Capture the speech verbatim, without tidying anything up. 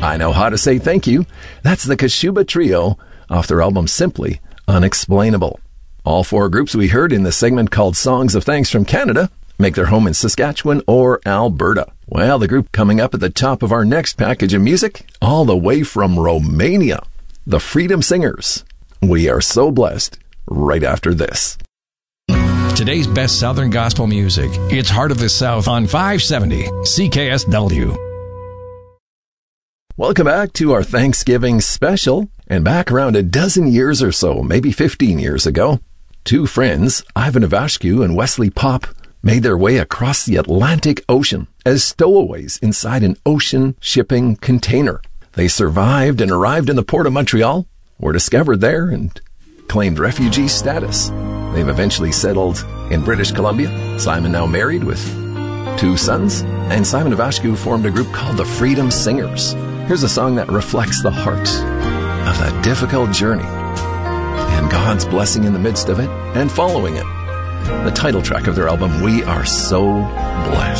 I Know How to Say Thank You. That's the Kashuba Trio off their album Simply Unexplainable. All four groups we heard in the segment called Songs of Thanks from Canada make their home in Saskatchewan or Alberta. Well, the group coming up at the top of our next package of music, all the way from Romania, the Freedom Singers. We are so blessed right after this. Today's best Southern gospel music. It's Heart of the South on five seventy C K S W. Welcome back to our Thanksgiving special. And back around a dozen years or so, maybe fifteen years ago, two friends, Ivan Ivashku and Wesley Pop, made their way across the Atlantic Ocean as stowaways inside an ocean shipping container. They survived and arrived in the port of Montreal, were discovered there, and claimed refugee status. They've eventually settled in British Columbia. Simon now married with two sons, and Simon Ivashku formed a group called the Freedom Singers. Here's a song that reflects the heart of that difficult journey and God's blessing in the midst of it and following it. The title track of their album, We Are So Blessed.